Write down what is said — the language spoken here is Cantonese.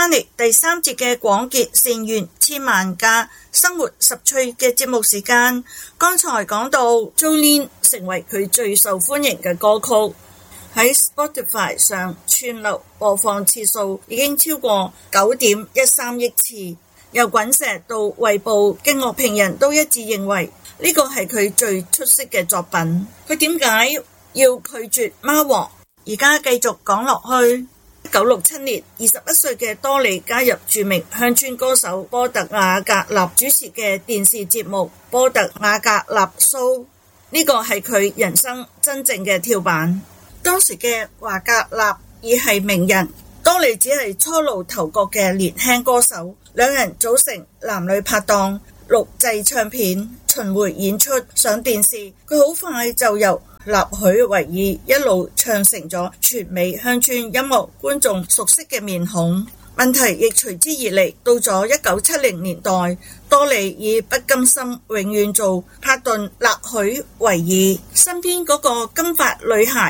翻嚟第3節嘅廣結善緣千萬家生活十趣嘅節目時間。剛才講到 Jolene 成為佢最受歡迎嘅歌曲，喺 Spotify 上串流播放次數已經超過9.13億次，由滾石到衛報嘅樂評人都一致認為呢個係佢最出色嘅作品。佢點解要拒絕貓王？而家繼續講落去。1967年21歲嘅多莉加入著名鄉村歌手波特瓦格納主持嘅電視節目波特瓦格納 show， 呢個係佢人生真正嘅跳板。當時嘅華格納已係名人，多莉只係初露頭角嘅年輕歌手，兩人組成男女拍檔，錄製唱片，巡迴演出，上電視。佢好快就由納許維爾一路唱成咗全美鄉村音樂觀眾熟悉嘅面孔。問題亦隨之而嚟，到咗1970年代，多莉已不甘心永遠做帕頓納許維爾身邊嗰個金髮女孩